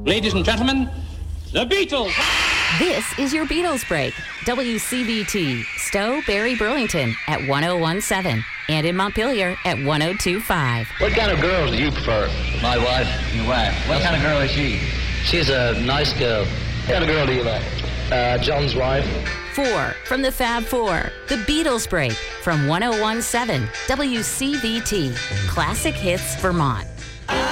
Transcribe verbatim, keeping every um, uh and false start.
Ladies and gentlemen, the Beatles. This is your Beatles break. W C V T, Stowe, Barry, Burlington at one oh one seven and in Montpelier at one oh two five. What kind of girls do you prefer? My wife. Your wife. What kind of girl is she? She's a nice girl. What kind of girl do you like? Uh, John's wife. Four from the Fab Four. The Beatles break from one oh one seven W C V T. Classic Hits Vermont.